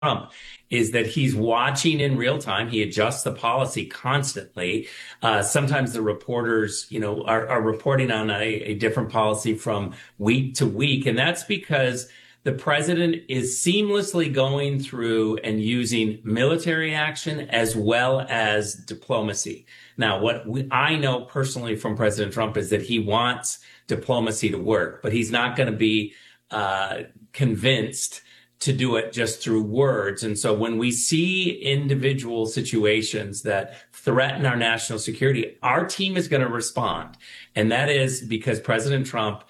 Trump is that he's watching in real time. He adjusts the policy constantly. Sometimes the reporters, are reporting on a different policy from week to week. And that's because the president is seamlessly going through and using military action as well as diplomacy. Now, I know personally from President Trump is that he wants diplomacy to work, but he's not going to be convinced to do it just through words. And so when we see individual situations that threaten our national security, our team is going to respond. And that is because President Trump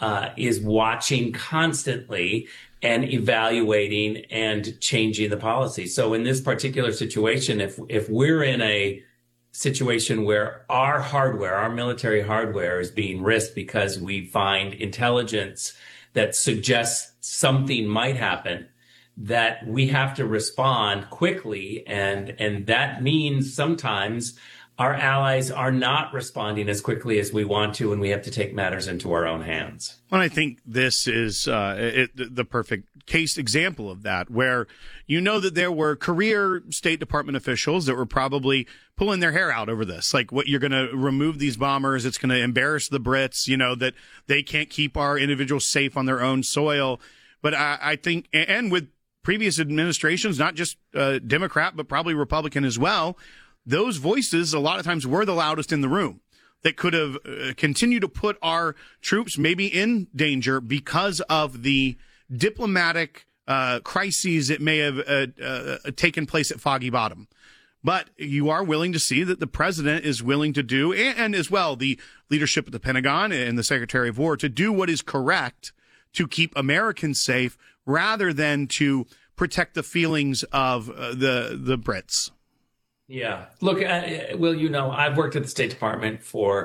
is watching constantly and evaluating and changing the policy. So in this particular situation, if we're in a situation where our military hardware is being risked because we find intelligence that suggests something might happen, that we have to respond quickly. And that means sometimes our allies are not responding as quickly as we want to, and we have to take matters into our own hands. Well, I think this is the perfect case example of that, where that there were career State Department officials that were probably pulling their hair out over this. Like, what, you're going to remove these bombers, it's going to embarrass the Brits, that they can't keep our individuals safe on their own soil. But I think, and with previous administrations, not just Democrat, but probably Republican as well, those voices a lot of times were the loudest in the room that could have continued to put our troops maybe in danger because of the diplomatic crises that may have taken place at Foggy Bottom. But you are willing to see that the president is willing to do, and as well the leadership at the Pentagon and the Secretary of War, to do what is correct to keep Americans safe rather than to protect the feelings of the Brits. Yeah. Look, Will, I've worked at the State Department for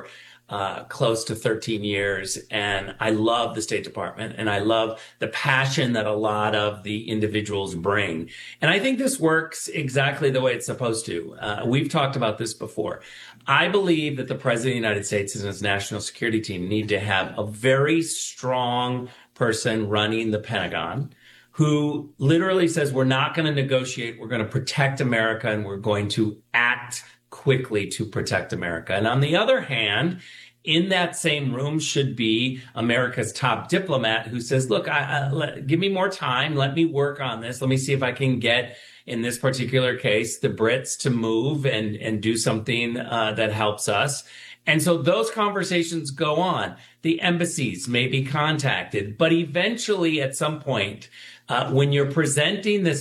close to 13 years, and I love the State Department, and I love the passion that a lot of the individuals bring. And I think this works exactly the way it's supposed to. We've talked about this before. I believe that the President of the United States and his national security team need to have a very strong person running the Pentagon who literally says, we're not going to negotiate, we're going to protect America, and we're going to act quickly to protect America. And on the other hand, in that same room should be America's top diplomat who says, look, give me more time, let me work on this, let me see if I can get, in this particular case, the Brits to move and do something that helps us. And so those conversations go on. The embassies may be contacted, but eventually at some point, when you're presenting these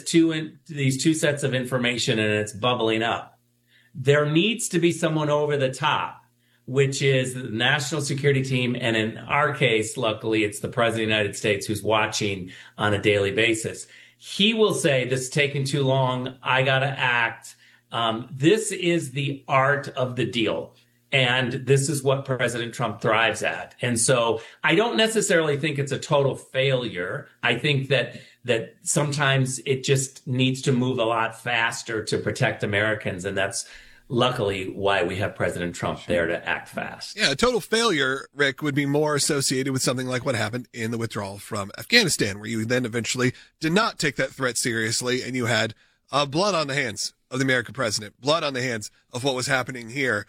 two sets of information and it's bubbling up, there needs to be someone over the top, which is the national security team. And in our case, luckily, it's the President of the United States who's watching on a daily basis. He will say, this is taking too long, I got to act. This is the art of the deal. And this is what President Trump thrives at. And so I don't necessarily think it's a total failure. I think that sometimes it just needs to move a lot faster to protect Americans. And that's luckily why we have President Trump there to act fast. Yeah, a total failure, Rick, would be more associated with something like what happened in the withdrawal from Afghanistan, where you then eventually did not take that threat seriously, and you had blood on the hands of the American president, blood on the hands of what was happening here.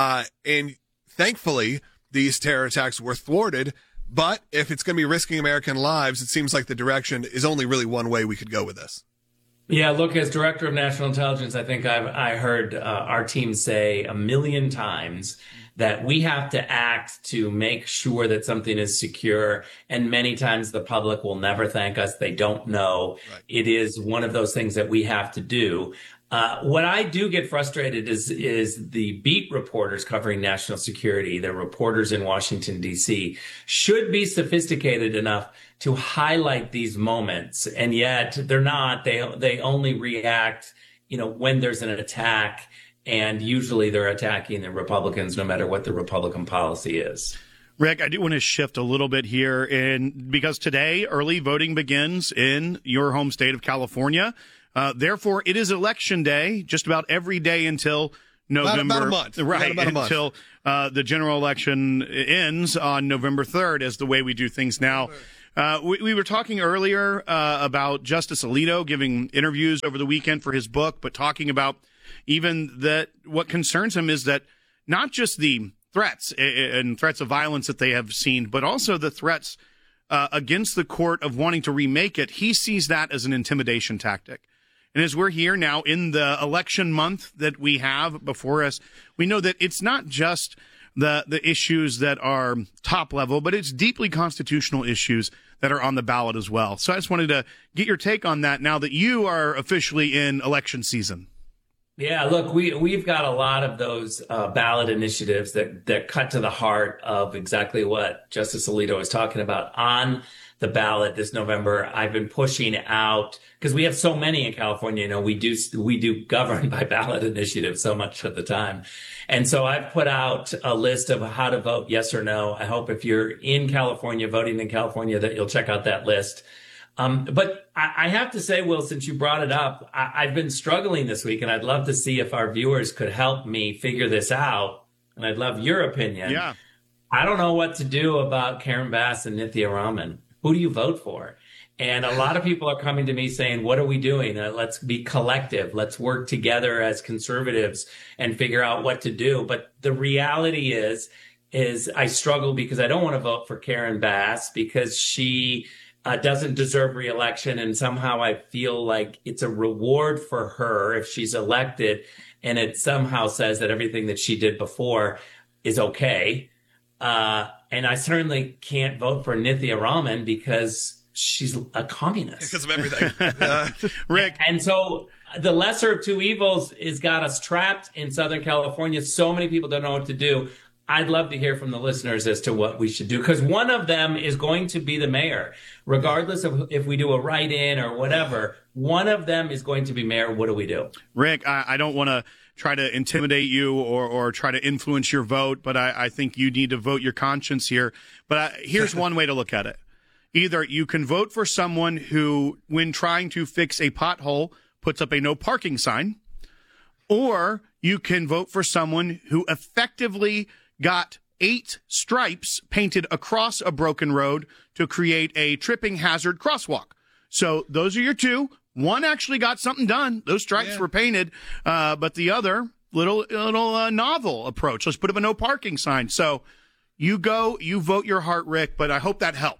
And thankfully, these terror attacks were thwarted. But if it's going to be risking American lives, it seems like the direction is only really one way we could go with this. Yeah, look, as Director of National Intelligence, I think I heard our team say 1 million times that we have to act to make sure that something is secure. And many times the public will never thank us. They don't know. Right. It is one of those things that we have to do. What I do get frustrated is the beat reporters covering national security, the reporters in Washington, D.C., should be sophisticated enough to highlight these moments. And yet they're not. They only react, when there's an attack. And usually they're attacking the Republicans, no matter what the Republican policy is. Rick, I do want to shift a little bit here, because today early voting begins in your home state of California. Therefore, it is election day just about every day until November. About a month. Right, about a month. Until the general election ends on November 3rd, as the way we do things now. We were talking earlier about Justice Alito giving interviews over the weekend for his book, but talking about even that what concerns him is that not just the threats and threats of violence that they have seen, but also the threats against the court of wanting to remake it. He sees that as an intimidation tactic. And as we're here now in the election month that we have before us, we know that it's not just the issues that are top level, but it's deeply constitutional issues that are on the ballot as well. So I just wanted to get your take on that now that you are officially in election season. Yeah, look, we've got a lot of those ballot initiatives that cut to the heart of exactly what Justice Alito was talking about on the ballot this November. I've been pushing out because we have so many in California. You know, we do govern by ballot initiatives so much of the time. And so I've put out a list of how to vote yes or no. I hope if you're in California, voting in California, that you'll check out that list. But I have to say, Will, since you brought it up, I've been struggling this week, and I'd love to see if our viewers could help me figure this out. And I'd love your opinion. Yeah. I don't know what to do about Karen Bass and Nithya Raman. Who do you vote for? And a lot of people are coming to me saying, what are we doing? Let's be collective. Let's work together as conservatives and figure out what to do. But the reality is I struggle because I don't want to vote for Karen Bass because she doesn't deserve re-election. And somehow I feel like it's a reward for her if she's elected. And it somehow says that everything that she did before is okay. And I certainly can't vote for Nithya Raman because she's a communist. Because of everything. Rick. And so the lesser of two evils has got us trapped in Southern California. So many people don't know what to do. I'd love to hear from the listeners as to what we should do, because one of them is going to be the mayor. Regardless of if we do a write-in or whatever, one of them is going to be mayor. What do we do? Rick, I don't want to try to intimidate you or try to influence your vote, but I think you need to vote your conscience here. But here's one way to look at it. Either you can vote for someone who, when trying to fix a pothole, puts up a no parking sign, or you can vote for someone who effectively got 8 stripes painted across a broken road to create a tripping hazard crosswalk. So those are your two. One actually got something done. Those stripes were painted, but the other little novel approach. Let's put up a no parking sign. So you vote your heart, Rick, but I hope that helped.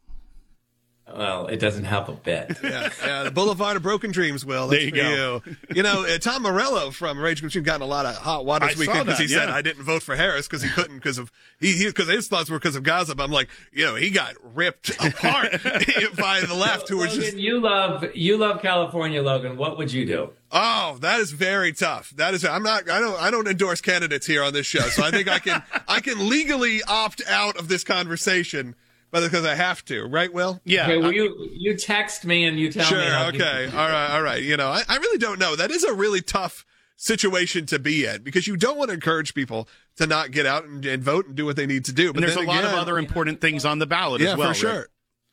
Well, it doesn't help a bit. Yeah, the Boulevard of Broken Dreams, Will. That's There you for you. You know, Tom Morello from Rage Machine got in a lot of hot water this weekend because he said I didn't vote for Harris because he couldn't because of because his thoughts were because of Gaza. But I'm like, he got ripped apart by the left, who were Logan, just. You love California, Logan. What would you do? Oh, that is very tough. I don't endorse candidates here on this show, so I think I can legally opt out of this conversation. But because I have to, right, Will? Yeah. Okay, well, you text me and you tell me. Sure, okay. All right. I really don't know. That is a really tough situation to be in because you don't want to encourage people to not get out and vote and do what they need to do. But and there's a lot of other important things on the ballot as well. Yeah, for sure.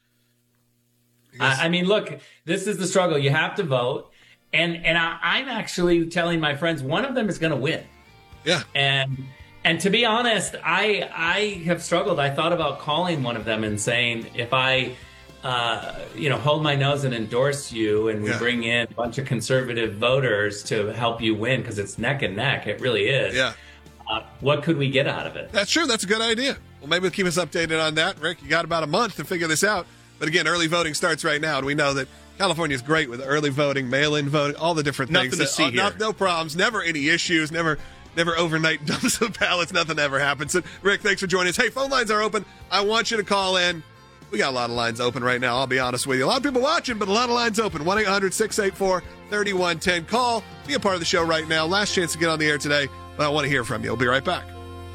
I mean, look, this is the struggle. You have to vote. And I'm actually telling my friends one of them is going to win. Yeah. And to be honest, I have struggled. I thought about calling one of them and saying, if I, hold my nose and endorse you and we bring in a bunch of conservative voters to help you win, because it's neck and neck. It really is. Yeah. What could we get out of it? That's true. That's a good idea. Well, maybe we'll keep us updated on that. Rick, you got about a month to figure this out. But again, early voting starts right now. And we know that California is great with early voting, mail-in voting, all the different things. Nothing to see here. No problems. Never any issues. Never overnight dumps of ballots. Nothing ever happens. So, Rick, thanks for joining us. Hey, phone lines are open. I want you to call in. We got a lot of lines open right now, I'll be honest with you. A lot of people watching, but a lot of lines open. 1-800-684-3110. Call. Be a part of the show right now. Last chance to get on the air today, but I want to hear from you. We'll be right back.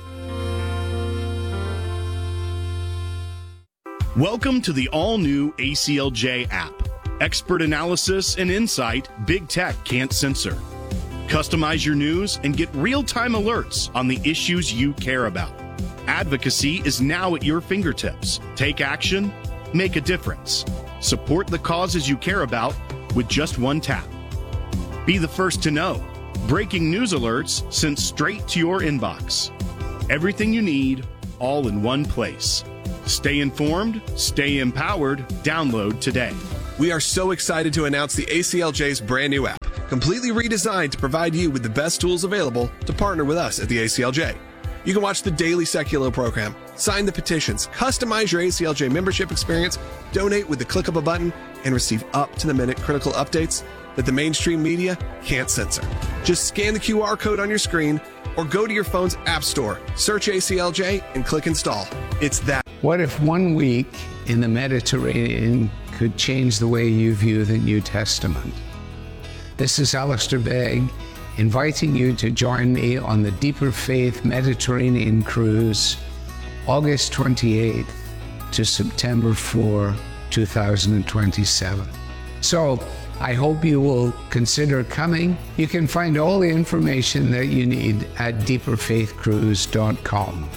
Welcome to the all-new ACLJ app. Expert analysis and insight big tech can't censor. Customize your news and get real-time alerts on the issues you care about. Advocacy is now at your fingertips. Take action, make a difference. Support the causes you care about with just one tap. Be the first to know. Breaking news alerts sent straight to your inbox. Everything you need, all in one place. Stay informed, stay empowered. Download today. We are so excited to announce the ACLJ's brand new app, completely redesigned to provide you with the best tools available to partner with us at the ACLJ. You can watch the daily Secular program, sign the petitions, customize your ACLJ membership experience, donate with the click of a button, and receive up-to-the-minute critical updates that the mainstream media can't censor. Just scan the QR code on your screen or go to your phone's app store, search ACLJ, and click install. It's that. What if 1 week in the Mediterranean could change the way you view the New Testament? This is Alistair Begg, inviting you to join me on the Deeper Faith Mediterranean Cruise, August 28th to September 4, 2027. So, I hope you will consider coming. You can find all the information that you need at deeperfaithcruise.com.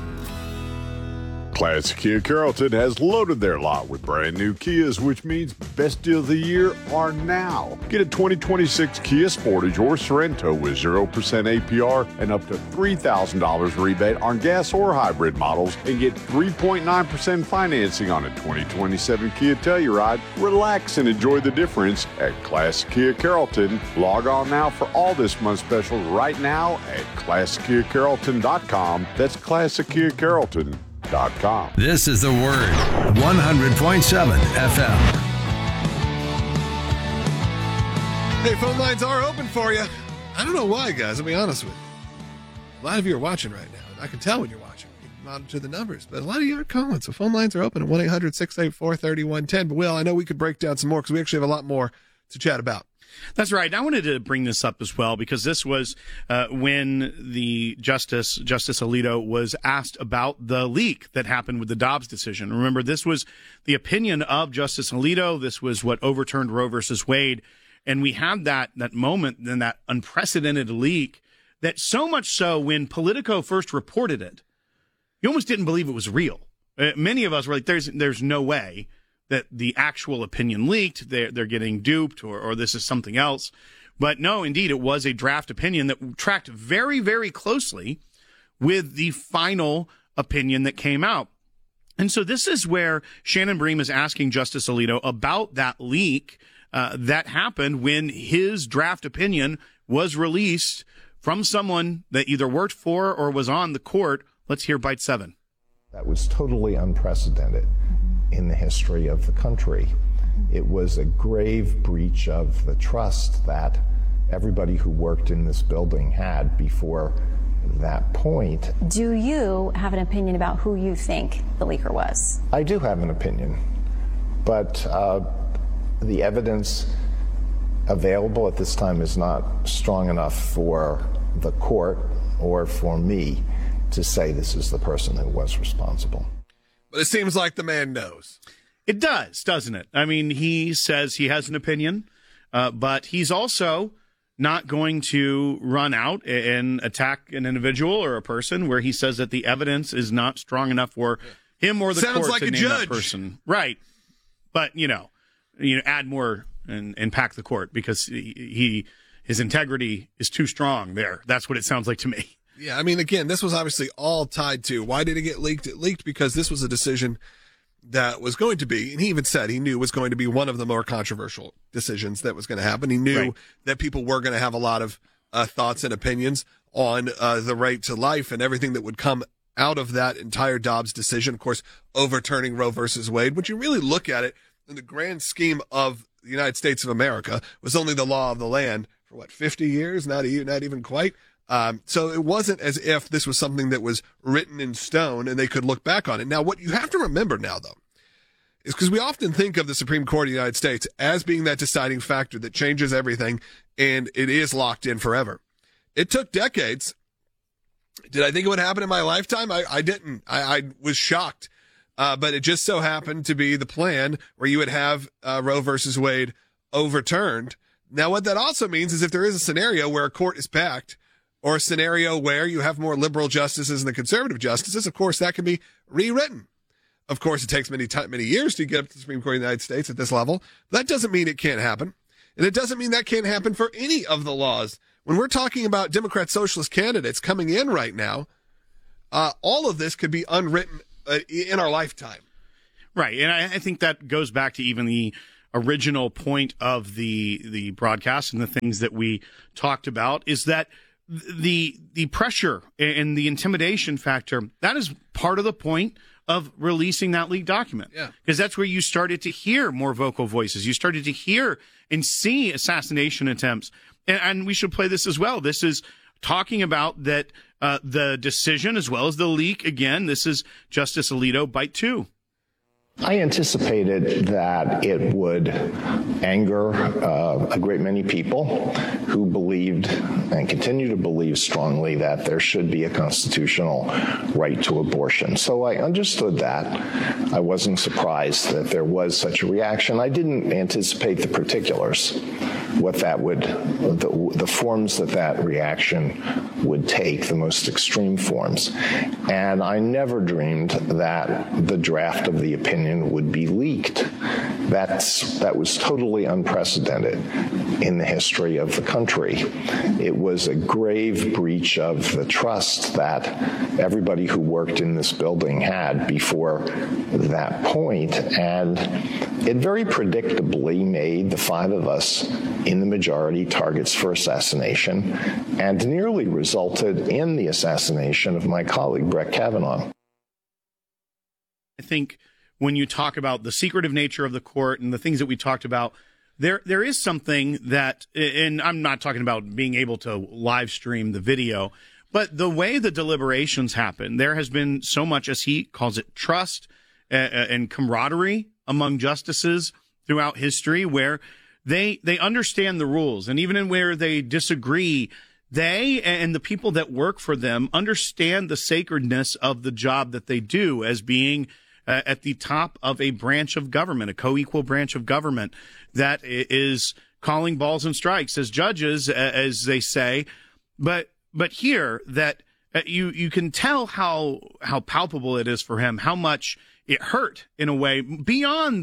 Classic Kia Carrollton has loaded their lot with brand new Kias, which means best deal of the year are now. Get a 2026 Kia Sportage or Sorento with 0% APR and up to $3,000 rebate on gas or hybrid models, and get 3.9% financing on a 2027 Kia Telluride. Relax and enjoy the difference at Classic Kia Carrollton. Log on now for all this month's specials right now at ClassicKiaCarrollton.com. That's ClassicKiaCarrollton.com. This is The Word, 100.7 FM. Hey, phone lines are open for you. I don't know why, guys, I'll be honest with you. A lot of you are watching right now. I can tell when you're watching. You can monitor the numbers, but a lot of you aren't calling, so phone lines are open at 1-800-684-3110. But, Will, I know we could break down some more because we actually have a lot more to chat about. That's right. I wanted to bring this up as well because this was when the Justice Alito was asked about the leak that happened with the Dobbs decision. Remember, this was the opinion of Justice Alito. This was what overturned Roe versus Wade. And we had that moment, then that unprecedented leak, that so much so when Politico first reported it, you almost didn't believe it was real. Many of us were like, there's no way that the actual opinion leaked, they're getting duped, or this is something else. But no, indeed, it was a draft opinion that tracked very, very closely with the final opinion that came out. And so this is where Shannon Bream is asking Justice Alito about that leak that happened when his draft opinion was released from someone that either worked for or was on the court. Let's hear Bite 7. That was totally unprecedented in the history of the country. It was a grave breach of the trust that everybody who worked in this building had before that point. Do you have an opinion about who you think the leaker was? I do have an opinion, but the evidence available at this time is not strong enough for the court or for me to say this is the person who was responsible. But it seems like the man knows. It does, doesn't it? I mean, he says he has an opinion, but he's also not going to run out and attack an individual or a person where he says that the evidence is not strong enough for him or the Sounds court like to a name judge. that person. Right. But, add more and pack the court because his integrity is too strong there. That's what it sounds like to me. Yeah, I mean, again, this was obviously all tied to, why did it get leaked? It leaked because this was a decision that was going to be, and he even said he knew was going to be one of the more controversial decisions that was going to happen. He knew that people were going to have a lot of thoughts and opinions on the right to life and everything that would come out of that entire Dobbs decision. Of course, overturning Roe versus Wade. When you really look at it in the grand scheme of the United States of America, was only the law of the land for 50 years? Not even quite. So it wasn't as if this was something that was written in stone and they could look back on it. Now, what you have to remember now, though, is because we often think of the Supreme Court of the United States as being that deciding factor that changes everything and it is locked in forever. It took decades. Did I think it would happen in my lifetime? I didn't. I was shocked. But it just so happened to be the plan where you would have Roe versus Wade overturned. Now, what that also means is if there is a scenario where a court is packed, or a scenario where you have more liberal justices than conservative justices, of course, that can be rewritten. Of course, it takes many years to get up to the Supreme Court of the United States at this level. That doesn't mean it can't happen. And it doesn't mean that can't happen for any of the laws. When we're talking about Democrat socialist candidates coming in right now, all of this could be unwritten in our lifetime. Right. And I think that goes back to even the original point of the broadcast and the things that we talked about, is that the pressure and the intimidation factor, that is part of the point of releasing that leaked document. Yeah. Because that's where you started to hear more vocal voices. You started to hear and see assassination attempts. And we should play this as well. This is talking about that the decision as well as the leak. Again, this is Justice Alito, Bite 2. I anticipated that it would anger a great many people who believed and continue to believe strongly that there should be a constitutional right to abortion. So I understood that. I wasn't surprised that there was such a reaction. I didn't anticipate the particulars, what that would, the forms that reaction would take, the most extreme forms. And I never dreamed that the draft of the opinion would be leaked. That was totally unprecedented in the history of the country. It was a grave breach of the trust that everybody who worked in this building had before that point, and it very predictably made the five of us in the majority targets for assassination, and nearly resulted in the assassination of my colleague Brett Kavanaugh. I think when you talk about the secretive nature of the court and the things that we talked about, there is something that, and I'm not talking about being able to live stream the video, but the way the deliberations happen, there has been so much, as he calls it, trust and camaraderie among justices throughout history, where they understand the rules, and even where they disagree, they and the people that work for them understand the sacredness of the job that they do as being at the top of a branch of government, a co-equal branch of government that is calling balls and strikes as judges, as they say. But here, that you can tell how palpable it is for him, how much it hurt in a way beyond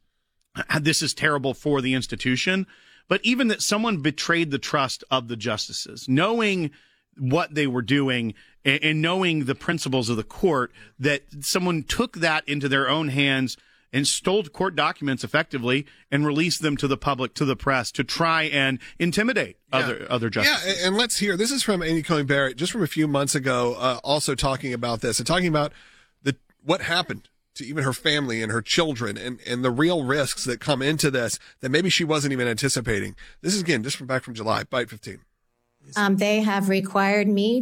this is terrible for the institution, but even that someone betrayed the trust of the justices, knowing what they were doing and knowing the principles of the court, that someone took that into their own hands and stole court documents effectively and released them to the public, to the press, to try and intimidate other justices. Yeah, and let's hear. This is from Amy Coney Barrett, just from a few months ago, also talking about this and talking about what happened to even her family and her children and the real risks that come into this that maybe she wasn't even anticipating. This is, again, just from back from July, Bite 15. They have required me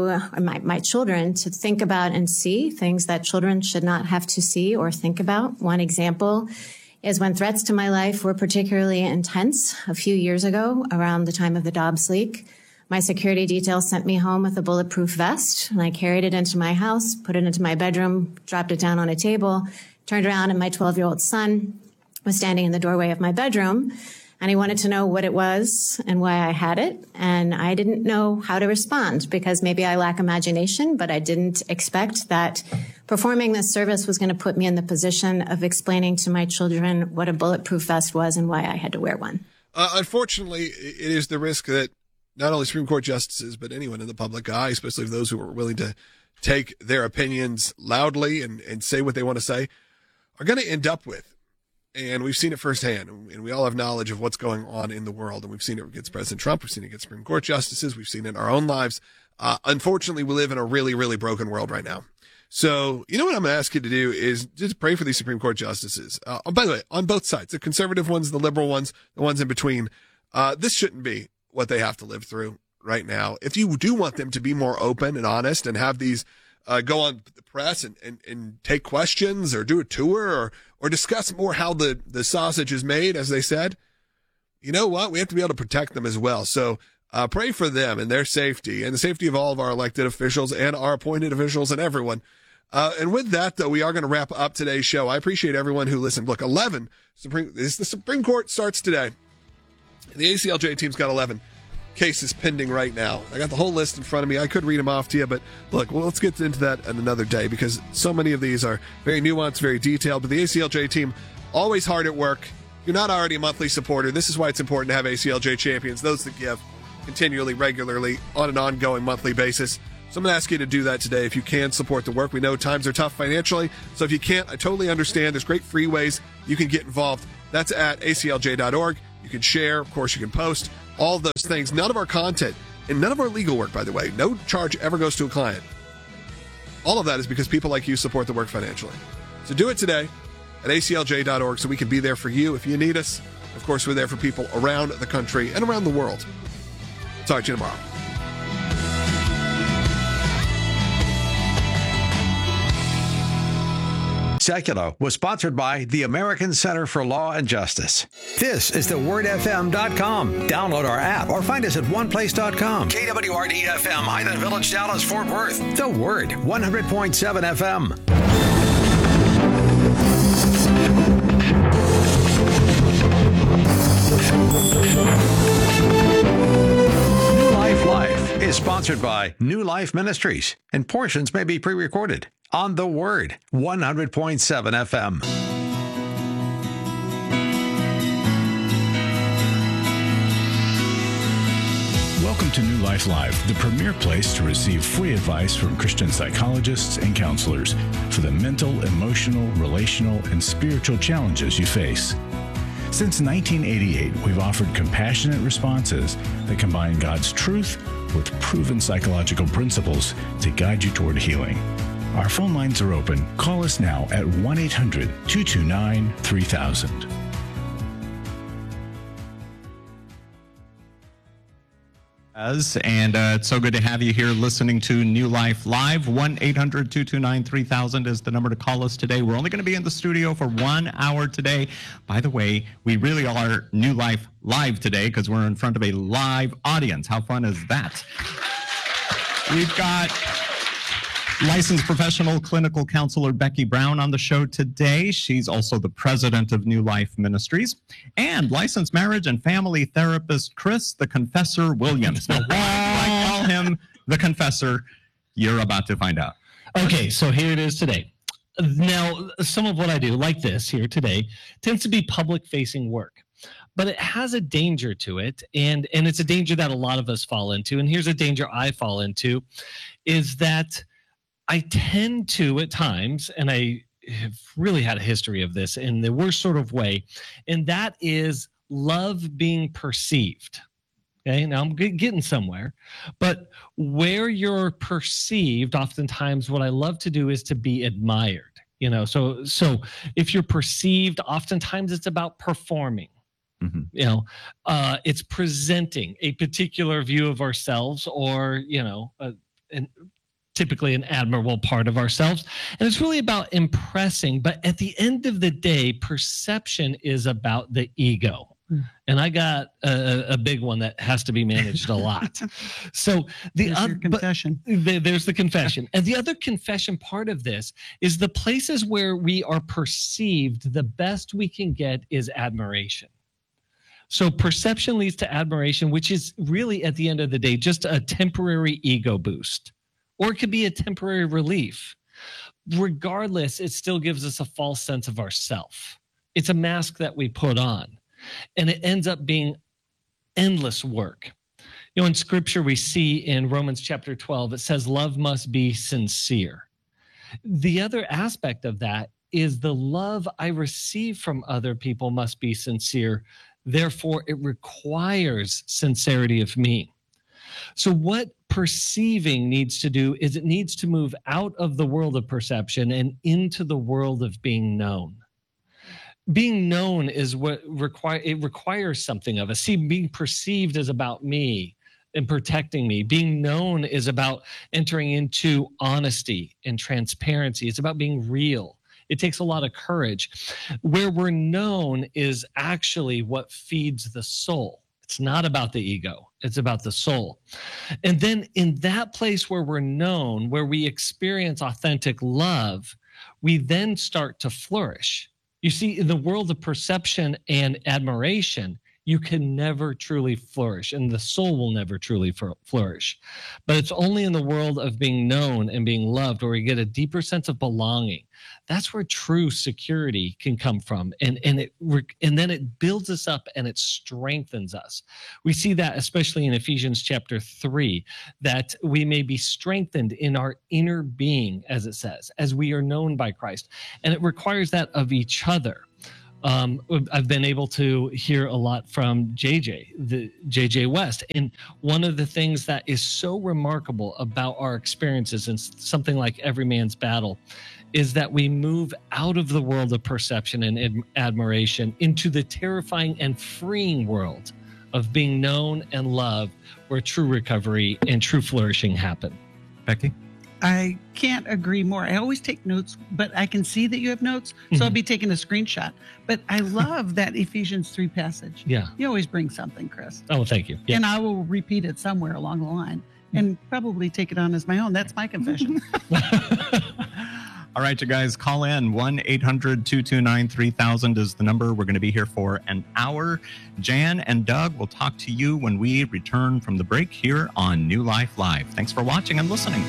my children to think about and see things that children should not have to see or think about. One example is when threats to my life were particularly intense a few years ago around the time of the Dobbs leak. My security detail sent me home with a bulletproof vest, and I carried it into my house, put it into my bedroom, dropped it down on a table, turned around, and my 12-year-old son was standing in the doorway of my bedroom. And he wanted to know what it was and why I had it. And I didn't know how to respond because maybe I lack imagination, but I didn't expect that performing this service was going to put me in the position of explaining to my children what a bulletproof vest was and why I had to wear one. Unfortunately, it is the risk that not only Supreme Court justices, but anyone in the public eye, especially those who are willing to take their opinions loudly and say what they want to say, are going to end up with. And we've seen it firsthand, and we all have knowledge of what's going on in the world. And we've seen it against President Trump. We've seen it against Supreme Court justices. We've seen it in our own lives. Unfortunately, we live in a really, really broken world right now. So, you know what I'm going to ask you to do is just pray for these Supreme Court justices. By the way, on both sides, the conservative ones, the liberal ones, the ones in between. This shouldn't be what they have to live through right now. If you do want them to be more open and honest and have these go on the press and take questions or do a tour or discuss more how the sausage is made, as they said, you know what? We have to be able to protect them as well. So pray for them and their safety and the safety of all of our elected officials and our appointed officials and everyone. And with that, though, we are going to wrap up today's show. I appreciate everyone who listened. Look, the Supreme Court starts today. The ACLJ team's got 11 cases pending right now. I got the whole list in front of me. I could read them off to you, but look, let's get into that on another day because so many of these are very nuanced, very detailed. But the ACLJ team, always hard at work. If you're not already a monthly supporter, this is why it's important to have ACLJ champions, those that give continually, regularly, on an ongoing monthly basis. So I'm going to ask you to do that today if you can support the work. We know times are tough financially, so if you can't, I totally understand. There's great free ways you can get involved. That's at aclj.org. You can share. Of course, you can post. All those things. None of our content and none of our legal work, by the way, no charge ever goes to a client. All of that is because people like you support the work financially. So do it today at aclj.org so we can be there for you if you need us. Of course, we're there for people around the country and around the world. Talk to you tomorrow. Secular was sponsored by the American Center for Law and Justice. This is thewordfm.com. Download our app or find us at oneplace.com. KWRD-FM, Highland Village, Dallas, Fort Worth. The Word, 100.7 FM. New Life Life is sponsored by New Life Ministries, and portions may be pre-recorded on The Word, 100.7 FM. Welcome to New Life Live, the premier place to receive free advice from Christian psychologists and counselors for the mental, emotional, relational, and spiritual challenges you face. Since 1988, we've offered compassionate responses that combine God's truth with proven psychological principles to guide you toward healing. Our phone lines are open. Call us now at 1-800-229-3000. And it's so good to have you here listening to New Life Live. 1-800-229-3000 is the number to call us today. We're only going to be in the studio for 1 hour today. By the way, we really are New Life Live today because we're in front of a live audience. How fun is that? We've got licensed professional clinical counselor Becky Brown on the show today. She's also the president of New Life Ministries. And licensed marriage and family therapist Chris the Confessor Williams. Now, why I call him the Confessor, you're about to find out. Okay, so here it is today. Now, some of what I do, like this here today, tends to be public-facing work. But it has a danger to it, and it's a danger that a lot of us fall into. And here's a danger I fall into, is that I tend to, at times, and I have really had a history of this in the worst sort of way, and that is love being perceived. Okay, now I'm getting somewhere, but where you're perceived, oftentimes what I love to do is to be admired. You know, so if you're perceived, oftentimes it's about performing. Mm-hmm. You know, it's presenting a particular view of ourselves, or typically an admirable part of ourselves. And it's really about impressing. But at the end of the day, perception is about the ego. And I got a big one that has to be managed a lot. So there's your confession. There's the confession. And the other confession part of this is the places where we are perceived, the best we can get is admiration. So perception leads to admiration, which is really, at the end of the day, just a temporary ego boost. Or it could be a temporary relief. Regardless, it still gives us a false sense of ourself. It's a mask that we put on. And it ends up being endless work. You know, in Scripture, we see in Romans chapter 12, it says love must be sincere. The other aspect of that is the love I receive from other people must be sincere. Therefore, it requires sincerity of me. So what perceiving needs to do is it needs to move out of the world of perception and into the world of being known. Being known is what requires something of us. See, being perceived is about me and protecting me. Being known is about entering into honesty and transparency. It's about being real. It takes a lot of courage. Where we're known is actually what feeds the soul. It's not about the ego. It's about the soul. And then in that place where we're known, where we experience authentic love, we then start to flourish. You see, in the world of perception and admiration, you can never truly flourish, and the soul will never truly flourish. But it's only in the world of being known and being loved where we get a deeper sense of belonging. That's where true security can come from, and then it builds us up and it strengthens us. We see that especially in Ephesians chapter 3, that we may be strengthened in our inner being, as it says, as we are known by Christ, and it requires that of each other. I've been able to hear a lot from JJ West. And one of the things that is so remarkable about our experiences in something like Every Man's Battle is that we move out of the world of perception and admiration into the terrifying and freeing world of being known and loved, where true recovery and true flourishing happen. Becky? I can't agree more. I always take notes, but I can see that you have notes, so I'll be taking a screenshot. But I love that Ephesians 3 passage. Yeah. You always bring something, Chris. Oh, thank you. Yeah. And I will repeat it somewhere along the line and probably take it on as my own. That's my confession. All right, you guys, call in. 1-800-229-3000 is the number. We're going to be here for an hour. Jan and Doug will talk to you when we return from the break here on New Life Live. Thanks for watching and listening.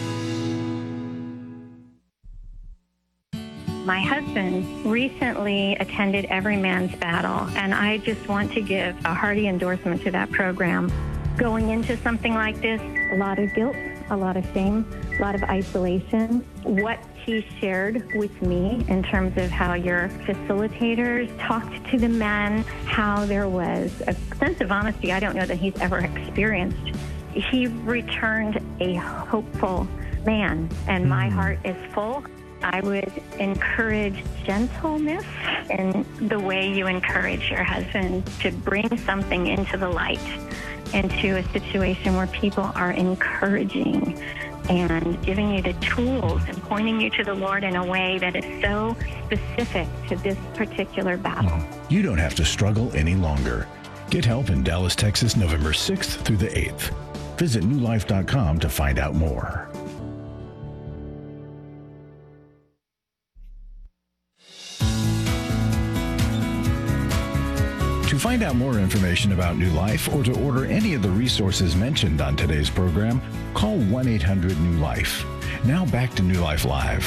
My husband recently attended Every Man's Battle, and I just want to give a hearty endorsement to that program. Going into something like this, a lot of guilt, a lot of shame, a lot of isolation. What he shared with me in terms of how your facilitators talked to the men, how there was a sense of honesty I don't know that he's ever experienced. He returned a hopeful man, and my heart is full. I would encourage gentleness in the way you encourage your husband to bring something into the light, into a situation where people are encouraging and giving you the tools and pointing you to the Lord in a way that is so specific to this particular battle. You don't have to struggle any longer. Get help in Dallas, Texas, November 6th through the 8th. Visit newlife.com to find out more. To find out more information about New Life or to order any of the resources mentioned on today's program, call 1-800-NEW-LIFE. Now back to New Life Live.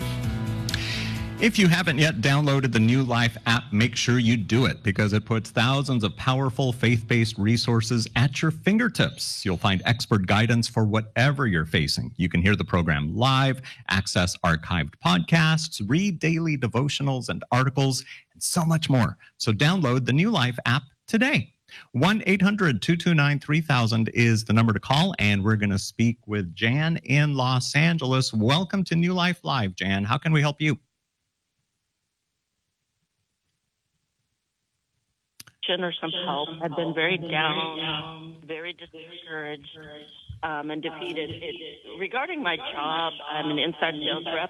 If you haven't yet downloaded the New Life app, make sure you do it because it puts thousands of powerful faith-based resources at your fingertips. You'll find expert guidance for whatever you're facing. You can hear the program live, access archived podcasts, read daily devotionals and articles, and so much more. So download the New Life app today. 1-800-229-3000 is the number to call, and we're going to speak with Jan in Los Angeles. Welcome to New Life Live, Jan. How can we help you? Or some help. I've been very down, very discouraged, and defeated. Regarding my job, I'm an inside sales rep,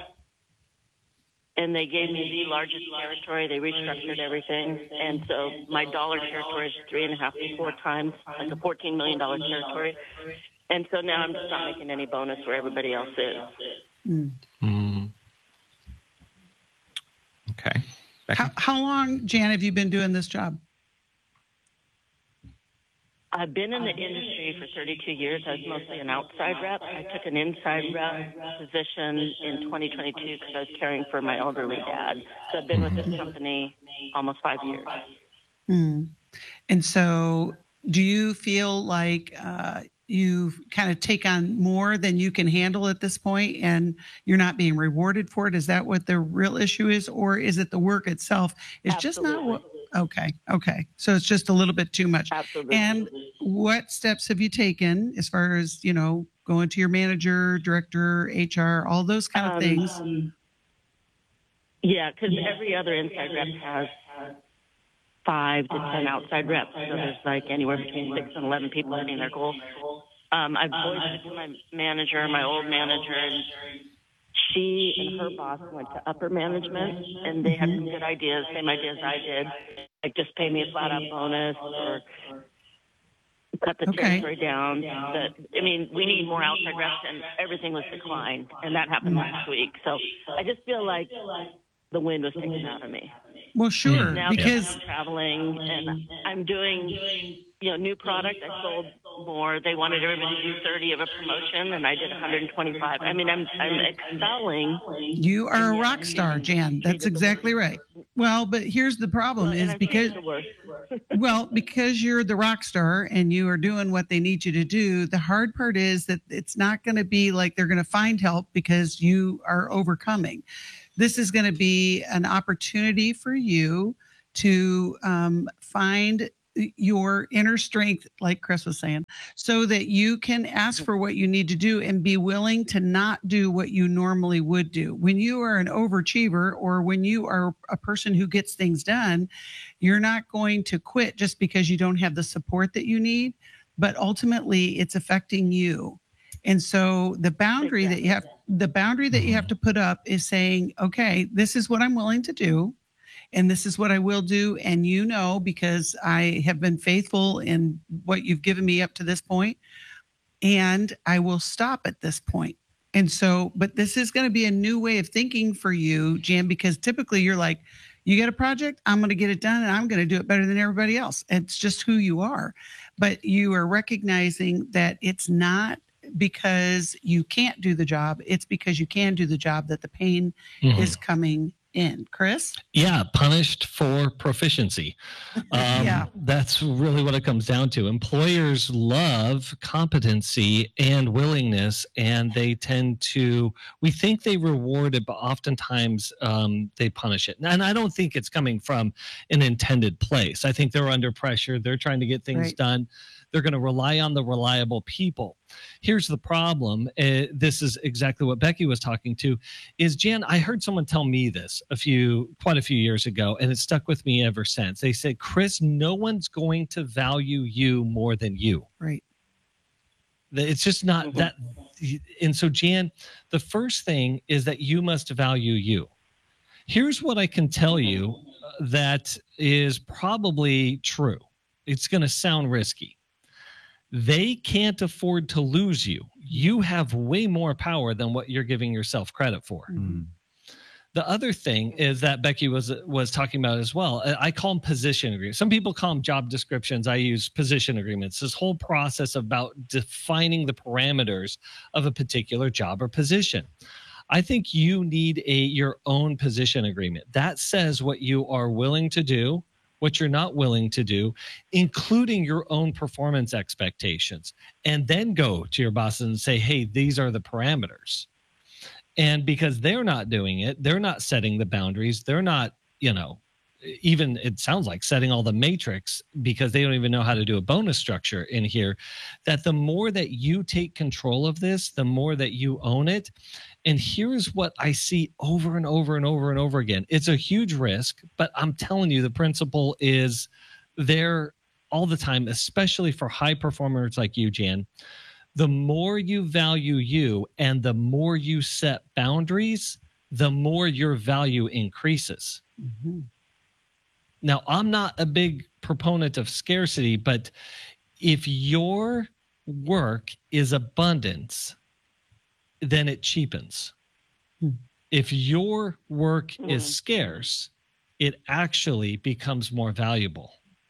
and they gave me the largest territory. They restructured everything, and so my dollar territory is 3.5 to 4 times, like a $14 million territory. And so now I'm just not making any bonus where everybody else is. Okay. How long, Jan, have you been doing this job? I've been in the industry for 32 years. I was mostly an outside rep. I took an inside rep position in 2022 because I was caring for my elderly dad. So I've been with this company almost 5 years. And so do you feel like you kind of take on more than you can handle at this point and you're not being rewarded for it? Is that what the real issue is? Or is it the work itself? It's just not what... Okay. So it's just a little bit too much. Absolutely. And what steps have you taken as far as, going to your manager, director, HR, all those kind of things? Yeah, because every other inside rep has 5 to 10 outside reps. So there's like anywhere between 6 and 11 people hitting their goal. I've voiced it to my manager, my old manager, and she and her boss went to upper management, and they had some good ideas, same ideas I did, like just pay me a flat-out bonus or cut the territory down. We need more outside reps, and everything was declined, and that happened last week. So I just feel like the wind was taken out of me. Well, sure, now because I'm traveling and I'm doing, new product. I sold more. They wanted everybody to do 30 of a promotion, and I did 125. I mean, I'm excelling. you are a rock star, Jan. That's exactly right. Well, but here's the problem is because, because you're the rock star and you are doing what they need you to do, the hard part is that it's not going to be like they're going to find help because you are overcoming. This is going to be an opportunity for you to find your inner strength, like Chris was saying, so that you can ask for what you need to do and be willing to not do what you normally would do. When you are an overachiever or when you are a person who gets things done, you're not going to quit just because you don't have the support that you need, but ultimately it's affecting you. And so the boundary that you have to put up is saying, okay, this is what I'm willing to do. And this is what I will do. And because I have been faithful in what you've given me up to this point, and I will stop at this point. And so, but this is going to be a new way of thinking for you, Jan, because typically you're like, you get a project, I'm going to get it done and I'm going to do it better than everybody else. It's just who you are. But you are recognizing that it's not because you can't do the job. It's because you can do the job that the pain is coming in. Chris? Yeah, punished for proficiency. That's really what it comes down to. Employers love competency and willingness, and they tend to, we think they reward it, but oftentimes they punish it. And I don't think it's coming from an intended place. I think they're under pressure. They're trying to get things done. They're going to rely on the reliable people. Here's the problem. This is exactly what Becky was talking to. Is Jan, I heard someone tell me this quite a few years ago, and it stuck with me ever since. They said, Chris, no one's going to value you more than you. Right. It's just not that. And so, Jan, the first thing is that you must value you. Here's what I can tell you that is probably true. It's going to sound risky. They can't afford to lose you. You have way more power than what you're giving yourself credit for. Mm-hmm. The other thing is that Becky was talking about as well. I call them position agreements. Some people call them job descriptions. I use position agreements. This whole process about defining the parameters of a particular job or position. I think you need your own position agreement. That says what you are willing to do, what you're not willing to do, including your own performance expectations, and then go to your boss and say, hey, these are the parameters. And because they're not doing it, they're not setting the boundaries. They're not, even it sounds like setting all the matrix because they don't even know how to do a bonus structure in here, that the more that you take control of this, the more that you own it. And here's what I see over and over and over and over again. It's a huge risk, but I'm telling you, the principle is there all the time, especially for high performers like you, Jan. The more you value you and the more you set boundaries, the more your value increases. Mm-hmm. Now, I'm not a big proponent of scarcity, but if your work is abundance, then it cheapens. If your work is scarce, it actually becomes more valuable.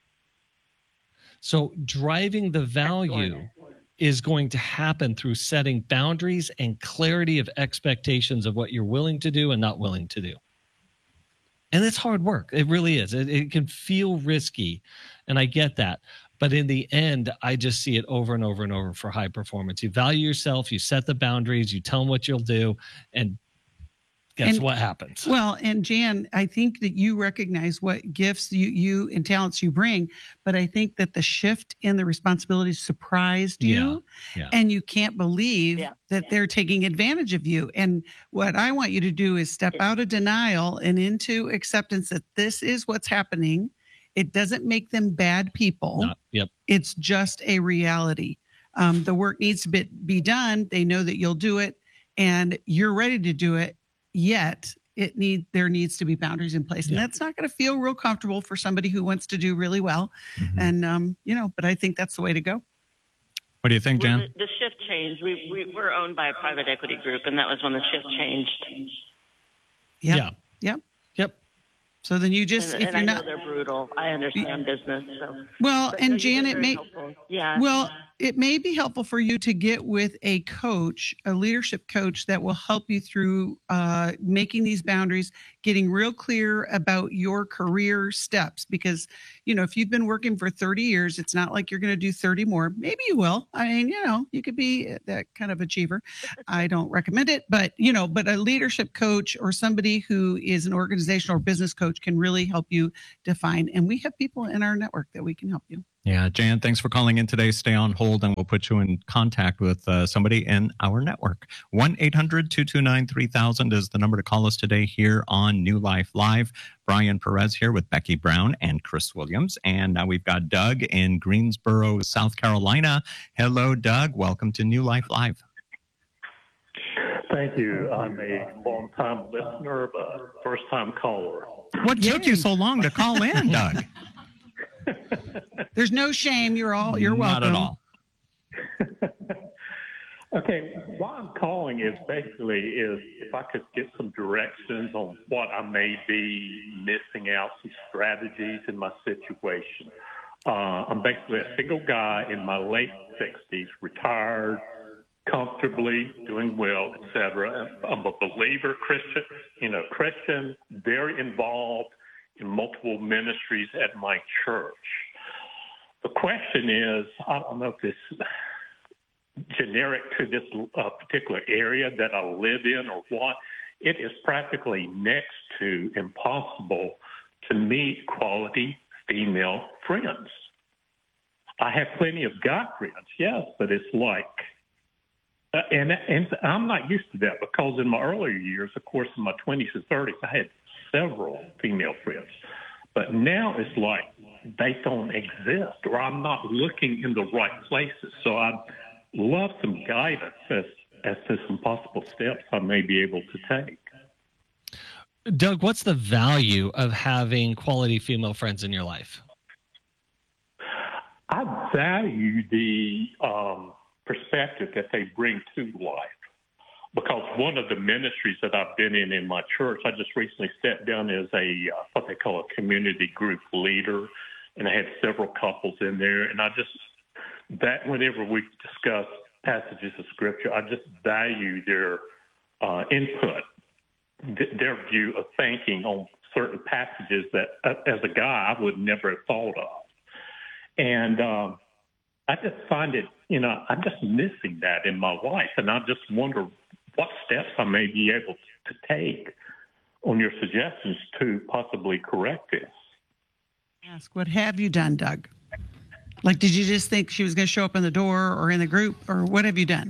So driving the value is going to happen through setting boundaries and clarity of expectations of what you're willing to do and not willing to do. And it's hard work. It really is. It can feel risky, and I get that. But in the end, I just see it over and over and over for high performance. You value yourself, you set the boundaries, you tell them what you'll do, and guess what happens? Well, and Jan, I think that you recognize what gifts you and talents you bring, but I think that the shift in the responsibilities surprised you, and you can't believe that they're taking advantage of you. And what I want you to do is step out of denial and into acceptance that this is what's happening. It doesn't make them bad people. It's just a reality. The work needs to be done. They know that you'll do it, and you're ready to do it. Yet there needs to be boundaries in place, and that's not going to feel real comfortable for somebody who wants to do really well. Mm-hmm. And but I think that's the way to go. What do you think, Jan? The shift changed. We were owned by a private equity group, and that was when the shift changed. Yep. So then you just, and I know they're brutal. I understand business. So. Well, But and no, you've been Janet, very helpful. Yeah. well, it may be helpful for you to get with a coach, a leadership coach that will help you through making these boundaries, getting real clear about your career steps. Because, you know, if you've been working for 30 years, it's not like you're going to do 30 more. Maybe you will. I mean, you know, you could be that kind of achiever. I don't recommend it, but, you know, but a leadership coach or somebody who is an organizational or business coach can really help you define. And we have people in our network that we can help you. Yeah, Jan, thanks for calling in today. Stay on hold and we'll put you in contact with somebody in our network. 1-800-229-3000 is the number to call us today here on New Life Live. Brian Perez here with Becky Brown and Chris Williams. And now we've got Doug in Greensboro, South Carolina. Hello, Doug. Welcome to New Life Live. Thank you. I'm a long-time listener, but first-time caller. What took you so long to call in, Doug? There's no shame. You're welcome. Not at all. Okay, why I'm calling is if I could get some directions on what I may be missing out, some strategies in my situation. I'm basically a single guy in my late 60s, retired, comfortably, doing well, etc. I'm a believer, Christian, very involved in multiple ministries at my church. The question is, I don't know if this is generic to this particular area that I live in or what. It is practically next to impossible to meet quality female friends. I have plenty of guy friends, yes, but it's like, and I'm not used to that because in my earlier years, of course, in my 20s and 30s, I had several female friends. But now it's like they don't exist or I'm not looking in the right places. So I'd love some guidance as to some possible steps I may be able to take. Doug, what's the value of having quality female friends in your life? I value the perspective that they bring to life. Because one of the ministries that I've been in my church, I just recently stepped down as what they call a community group leader, and I had several couples in there. And that whenever we discuss passages of Scripture, I just value their input, their view of thinking on certain passages that, as a guy, I would never have thought of. And I just find it, I'm just missing that in my life, and I just wonder what steps I may be able to take on your suggestions to possibly correct this. Ask, what have you done, Doug? Like, did you just think she was going to show up in the door or in the group, or what have you done?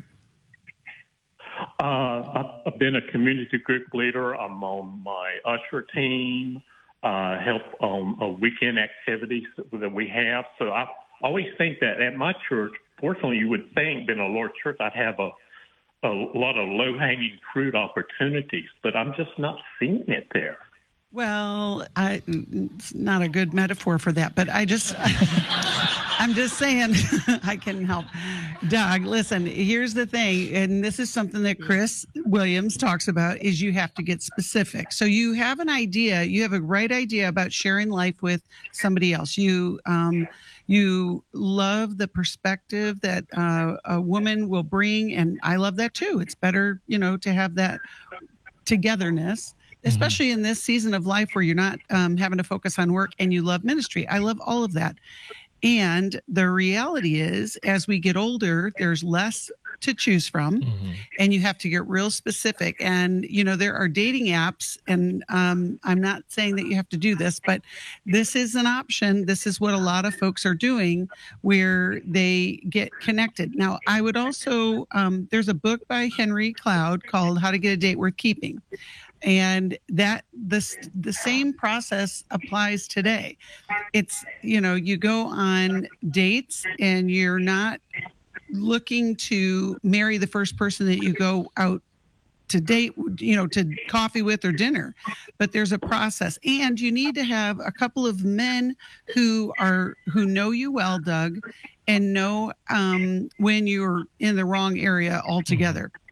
I've been a community group leader. I'm on my usher team, help on weekend activities that we have. So I always think that at my church, fortunately, you would think, being a large church, I'd have a lot of low-hanging fruit opportunities, but I'm just not seeing it there. Well, it's not a good metaphor for that, but I'm just saying I can help. Doug, listen, here's the thing, and this is something that Chris Williams talks about, is you have to get specific. So you have an idea, you have a right idea about sharing life with somebody else. You love the perspective that a woman will bring, and I love that too. It's better, to have that togetherness, especially in this season of life where you're not having to focus on work and you love ministry. I love all of that. And the reality is, as we get older, there's less to choose from, and you have to get real specific. And, there are dating apps, and I'm not saying that you have to do this, but this is an option. This is what a lot of folks are doing, where they get connected. Now, I would also, there's a book by Henry Cloud called How to Get a Date Worth Keeping. And that the same process applies today. It's, you go on dates and you're not looking to marry the first person that you go out to date, to coffee with or dinner, but there's a process, and you need to have a couple of men who know you well, Doug, and know when you're in the wrong area altogether.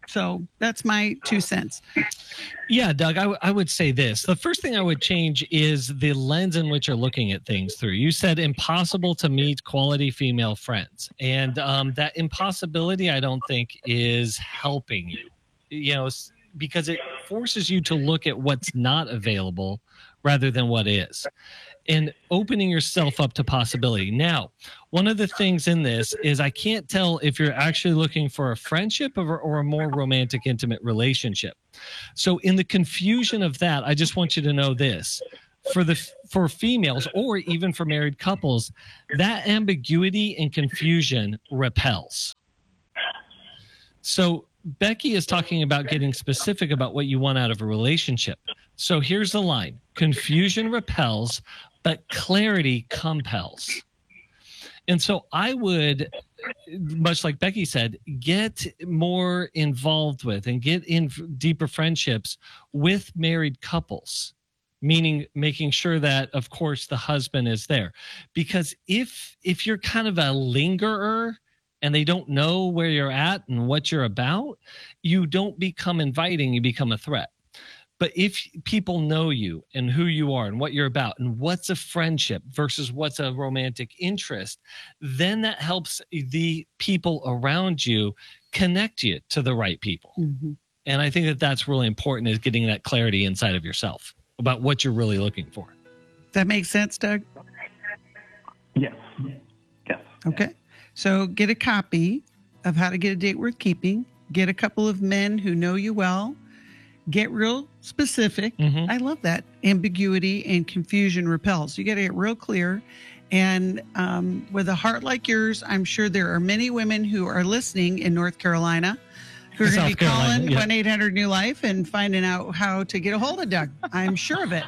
So that's my 2 cents. Yeah, Doug, I would say this. The first thing I would change is the lens in which you're looking at things through. You said impossible to meet quality female friends. And that impossibility, I don't think, is helping you, because it forces you to look at what's not available rather than what is, and opening yourself up to possibility. Now, one of the things in this is I can't tell if you're actually looking for a friendship or a more romantic, intimate relationship. So in the confusion of that, I just want you to know this. For females or even for married couples, that ambiguity and confusion repels. So Becky is talking about getting specific about what you want out of a relationship. So here's the line. Confusion repels, but clarity compels. And so I would, much like Becky said, get more involved with and get in deeper friendships with married couples, meaning making sure that, of course, the husband is there. Because if you're kind of a lingerer and they don't know where you're at and what you're about, you don't become inviting, you become a threat. But if people know you and who you are and what you're about and what's a friendship versus what's a romantic interest, then that helps the people around you connect you to the right people. Mm-hmm. And I think that that's really important, is getting that clarity inside of yourself about what you're really looking for. That makes sense, Doug? Yes. Okay. So get a copy of How to Get a Date Worth Keeping. Get a couple of men who know you well. Get real specific. Mm-hmm. I love that. Ambiguity and confusion repels. You got to get real clear. And with a heart like yours, I'm sure there are many women who are listening in North Carolina who are going to be calling 1-800-NEW-LIFE and finding out how to get a hold of Doug. I'm sure of it.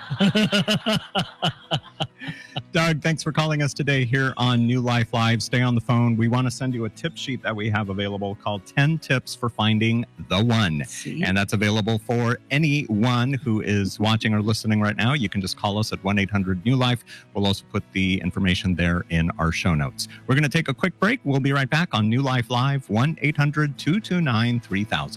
Doug, thanks for calling us today here on New Life Live. Stay on the phone. We want to send you a tip sheet that we have available called 10 Tips for Finding the One. And that's available for anyone who is watching or listening right now. You can just call us at 1-800-NEW-LIFE. We'll also put the information there in our show notes. We're going to take a quick break. We'll be right back on New Life Live, 1-800-229-3000.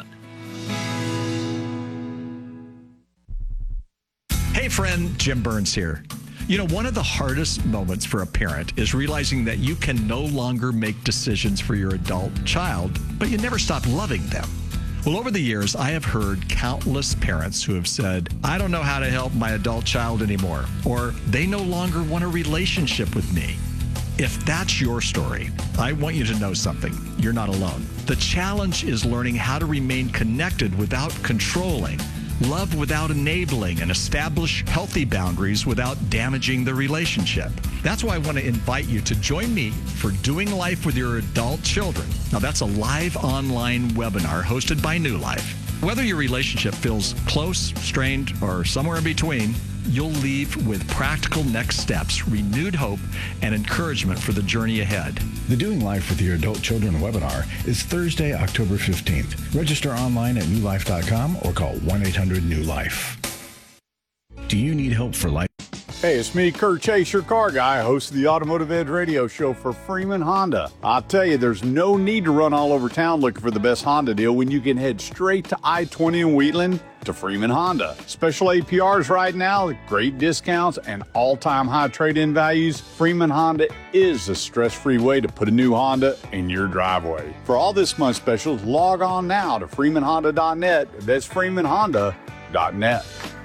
Hey friend, Jim Burns here. You know, one of the hardest moments for a parent is realizing that you can no longer make decisions for your adult child, but you never stop loving them. Well, over the years, I have heard countless parents who have said, I don't know how to help my adult child anymore, or they no longer want a relationship with me. If that's your story, I want you to know something. You're not alone. The challenge is learning how to remain connected without controlling, love without enabling, and establish healthy boundaries without damaging the relationship. That's why I want to invite you to join me for Doing Life with Your Adult Children. Now, that's a live online webinar hosted by New Life. Whether your relationship feels close, strained, or somewhere in between, you'll leave with practical next steps, renewed hope, and encouragement for the journey ahead. The Doing Life with Your Adult Children webinar is Thursday, October 15th. Register online at newlife.com or call 1-800-NEW-LIFE. Do you need help for life? Hey, it's me, Kurt Chase, your car guy, host of the Automotive Edge radio show for Freeman Honda. I'll tell you, there's no need to run all over town looking for the best Honda deal when you can head straight to I-20 in Wheatland to Freeman Honda. Special APRs right now, great discounts, and all-time high trade-in values. Freeman Honda is a stress-free way to put a new Honda in your driveway. For all this month's specials, log on now to freemanhonda.net. That's freemanhonda.net.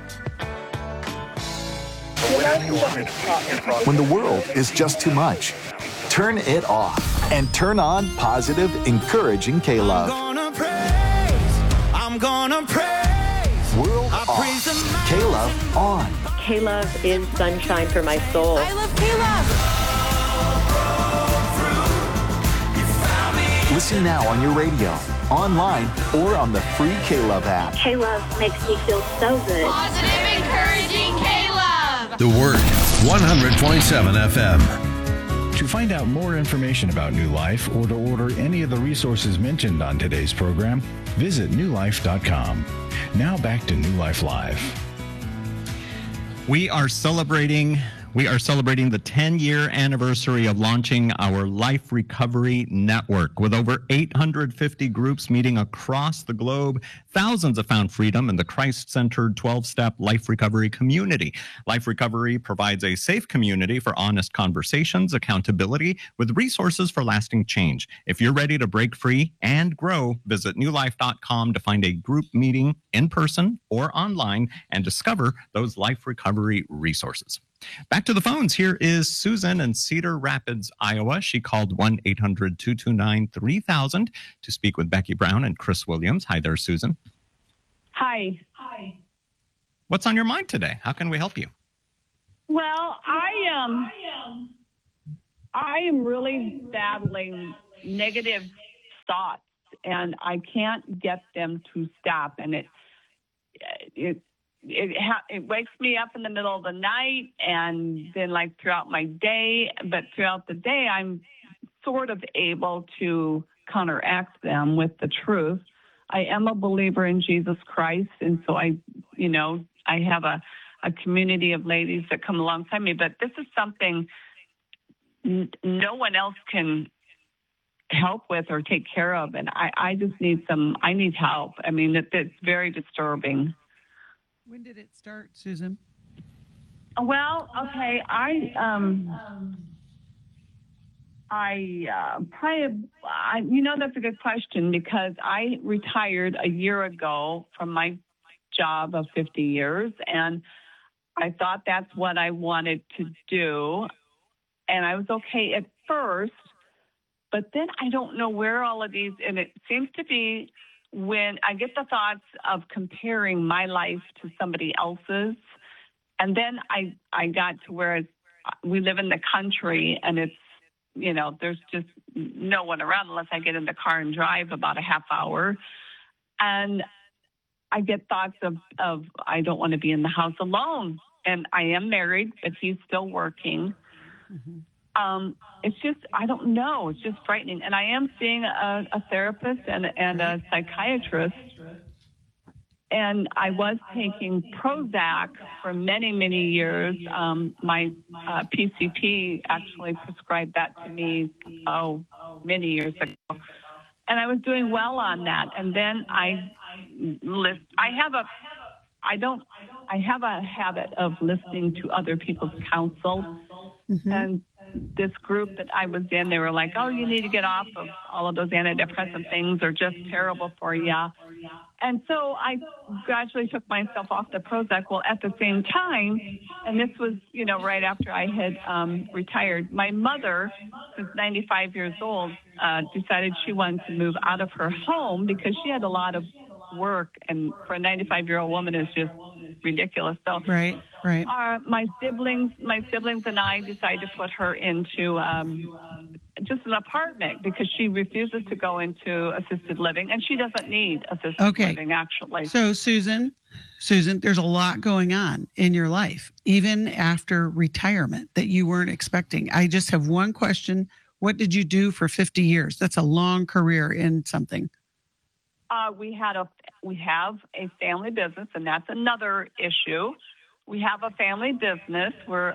When the world is just too much, turn it off and turn on positive, encouraging K-Love. I'm gonna praise. World off. K-Love on. K-Love is sunshine for my soul. I love K-Love. Listen now on your radio, online, or on the free K-Love app. K-Love makes me feel so good. Positive, encouraging K-Love. The Word, 100.7 FM. To find out more information about New Life or to order any of the resources mentioned on today's program, visit newlife.com. Now back to New Life Live. We are celebrating We are celebrating the 10-year anniversary of launching our Life Recovery Network. With over 850 groups meeting across the globe, thousands have found freedom in the Christ-centered 12-step Life Recovery community. Life Recovery provides a safe community for honest conversations, accountability, with resources for lasting change. If you're ready to break free and grow, visit newlife.com to find a group meeting in person or online and discover those Life Recovery resources. Back to the phones. Here is Susan in Cedar Rapids, Iowa. She called 1-800-229-3000 to speak with Becky Brown and Chris Williams. Hi there, Susan. Hi. What's on your mind today? How can we help you? Well, I am really battling negative thoughts, and I can't get them to stop. And it wakes me up in the middle of the night, and then like throughout my day. But throughout the day, I'm sort of able to counteract them with the truth. I am a believer in Jesus Christ, and so I have a community of ladies that come alongside me. But this is something no one else can help with or take care of, and I just need I need help. I mean, it's very disturbing. When did it start, Susan? Well, okay, that's a good question, because I retired a year ago from my job of 50 years, and I thought that's what I wanted to do, and I was okay at first, but then I don't know where all of these, and it seems to be when I get the thoughts of comparing my life to somebody else's, and then I got to where we live in the country, and it's, there's just no one around unless I get in the car and drive about a half hour. And I get thoughts of I don't want to be in the house alone. And I am married, but he's still working. Mm-hmm. It's just, I don't know. It's just frightening. And I am seeing a therapist and a psychiatrist. And I was taking Prozac for many, many years. My PCP actually prescribed that to me, many years ago. And I was doing well on that. And then I have a habit of listening to other people's counsel. Mm-hmm. And this group that I was in, they were like, oh, you need to get off of all of those antidepressant things. They're just terrible for you. And so I gradually took myself off the Prozac. Well, at the same time, and this was, right after I had retired, my mother, who's 95 years old, decided she wanted to move out of her home because she had a lot of work, and for a 95-year-old woman is just ridiculous. So right. My siblings and I decided to put her into just an apartment because she refuses to go into assisted living, and she doesn't need assisted living, actually. So Susan, there's a lot going on in your life, even after retirement, that you weren't expecting. I just have one question. What did you do for 50 years? That's a long career in something. We have a family business, and that's another issue. We have a family business. We're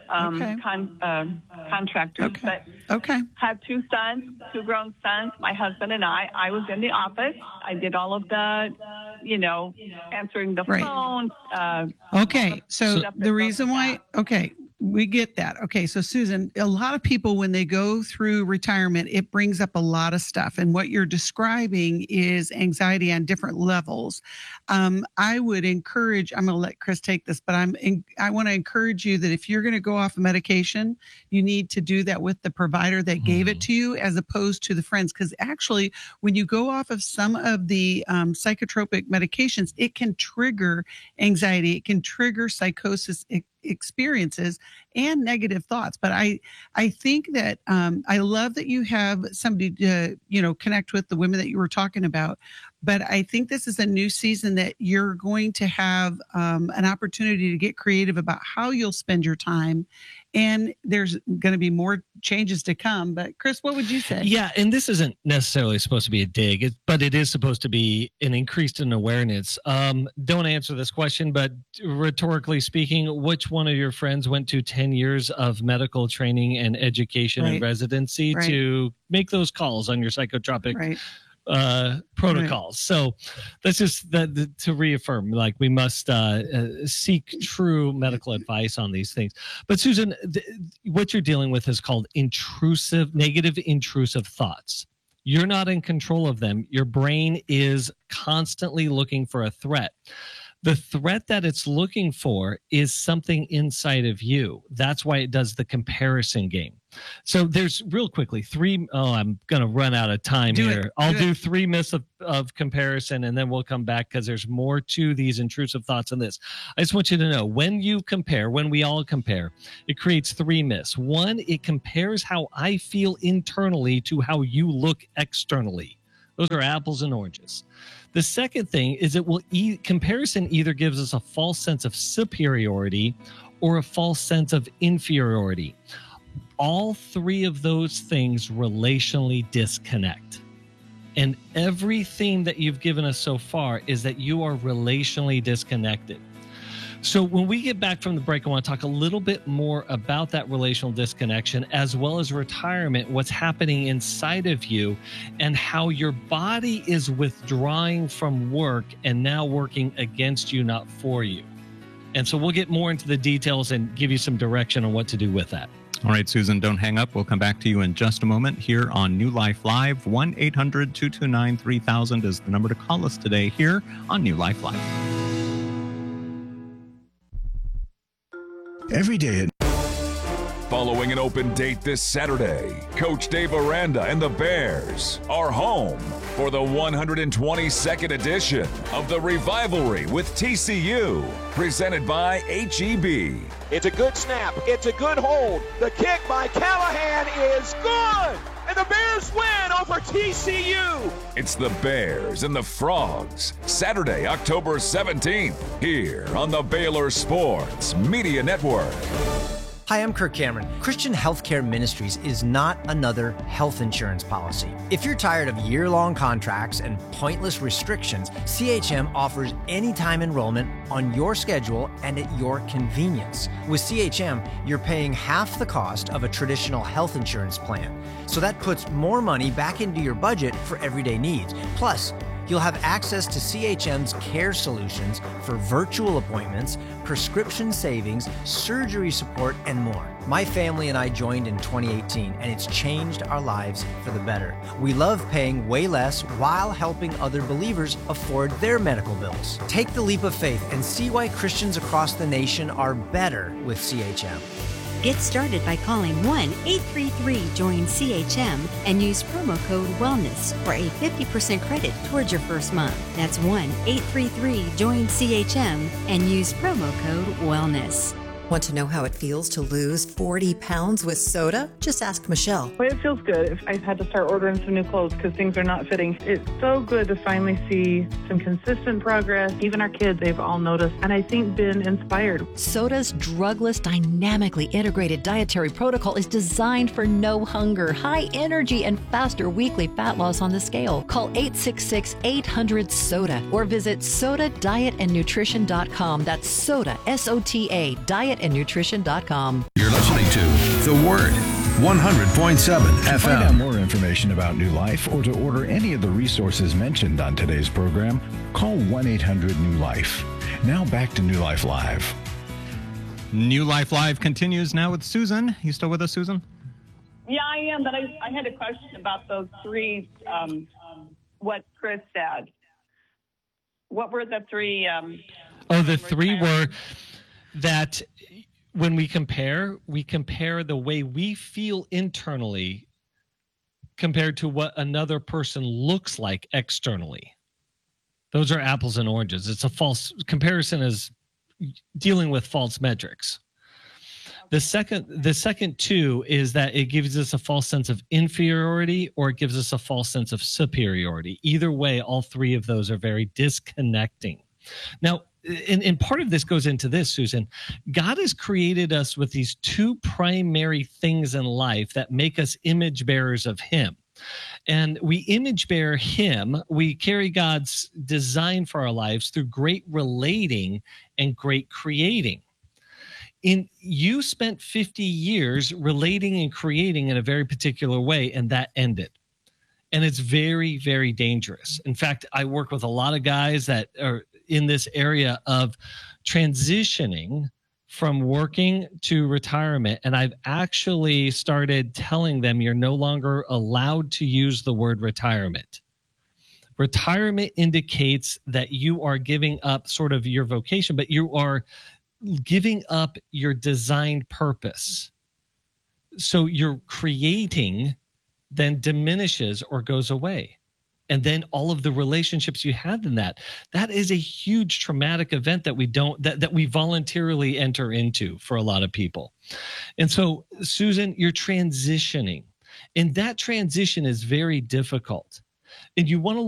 contractors, but have two grown sons, my husband and I. I was in the office. I did all of the, answering the phone. So the reason why, we get that. Okay, so Susan, a lot of people, when they go through retirement, it brings up a lot of stuff. And what you're describing is anxiety on different levels. I would encourage, I'm going to let Chris take this, but I want to encourage you that if you're going to go off a medication, you need to do that with the provider that gave it to you, as opposed to the friends. Because actually, when you go off of some of the psychotropic medications, it can trigger anxiety. It can trigger psychosis experiences and negative thoughts. But I think that I love that you have somebody to connect with, the women that you were talking about. But I think this is a new season that you're going to have an opportunity to get creative about how you'll spend your time and there's going to be more changes to come. But Chris, what would you say? Yeah, and this isn't necessarily supposed to be a dig, but it is supposed to be an increase in awareness. Don't answer this question, but rhetorically speaking, which one of your friends went to 10 years of medical training and education and residency to make those calls on your psychotropic protocols? So that's just to reaffirm, like, we must seek true medical advice on these things. But Susan, what you're dealing with is called negative intrusive thoughts. You're not in control of them. Your brain is constantly looking for a threat. The threat that it's looking for is something inside of you. That's why it does the comparison game. So there's, real quickly, I'm going to run out of time here. I'll do 3 myths of comparison, and then we'll come back because there's more to these intrusive thoughts than this. I just want you to know, when we all compare, it creates 3 myths. 1, it compares how I feel internally to how you look externally. Those are apples and oranges. The second thing is comparison either gives us a false sense of superiority or a false sense of inferiority. All 3 of those things relationally disconnect. And every theme that you've given us so far is that you are relationally disconnected. So when we get back from the break, I want to talk a little bit more about that relational disconnection, as well as retirement, what's happening inside of you, and how your body is withdrawing from work and now working against you, not for you. And so we'll get more into the details and give you some direction on what to do with that. All right, Susan, don't hang up. We'll come back to you in just a moment here on New Life Live. 1-800-229-3000 is the number to call us today here on New Life Live. Every day. Following an open date this Saturday, Coach Dave Aranda and the Bears are home for the 122nd edition of the Revivalry with TCU, presented by HEB. It's a good snap. It's a good hold. The kick by Callahan is good. And the Bears win over TCU. It's the Bears and the Frogs, Saturday, October 17th, here on the Baylor Sports Media Network. Hi, I'm Kirk Cameron. Christian Healthcare Ministries is not another health insurance policy. If you're tired of year-long contracts and pointless restrictions, CHM offers anytime enrollment on your schedule and at your convenience. With CHM, you're paying half the cost of a traditional health insurance plan. So that puts more money back into your budget for everyday needs. Plus, you'll have access to CHM's care solutions for virtual appointments, prescription savings, surgery support, and more. My family and I joined in 2018, and it's changed our lives for the better. We love paying way less while helping other believers afford their medical bills. Take the leap of faith and see why Christians across the nation are better with CHM. Get started by calling 1-833-JOIN-CHM and use promo code WELLNESS for a 50% credit towards your first month. That's 1-833-JOIN-CHM and use promo code WELLNESS. Want to know how it feels to lose 40 pounds with soda? Just ask Michelle. Well, it feels good. I've had to start ordering some new clothes because things are not fitting. It's so good to finally see some consistent progress. Even our kids, they've all noticed, and I think been inspired. Soda's drugless, dynamically integrated dietary protocol is designed for no hunger, high energy, and faster weekly fat loss on the scale. Call 866-800-SODA or visit SODADietAndNutrition.com. That's SODA, S-O-T-A, dietandnutrition.com. You're listening to The Word, 100.7 FM. To find out more information about New Life or to order any of the resources mentioned on today's program, call 1-800-NEW-LIFE. Now back to New Life Live. New Life Live continues now with Susan. You still with us, Susan? Yeah, I am, but I had a question about those 3, what Chris said. What were the 3? The 3 were that when we compare the way we feel internally compared to what another person looks like externally. Those are apples and oranges. It's a false comparison, is dealing with false metrics. The second 2 is that it gives us a false sense of inferiority or it gives us a false sense of superiority. Either way, all 3 of those are very disconnecting. Now, and part of this goes into this, Susan. God has created us with these two primary things in life that make us image bearers of him. And we image bear him. We carry God's design for our lives through great relating and great creating. You spent 50 years relating and creating in a very particular way, and that ended. And it's very, very dangerous. In fact, I work with a lot of guys that are in this area of transitioning from working to retirement. And I've actually started telling them you're no longer allowed to use the word retirement. Retirement indicates that you are giving up sort of your vocation, but you are giving up your designed purpose. So your creating then diminishes or goes away. And then all of the relationships you had in that is a huge traumatic event that we voluntarily enter into for a lot of people. And so, Susan, you're transitioning, and that transition is very difficult. And you want to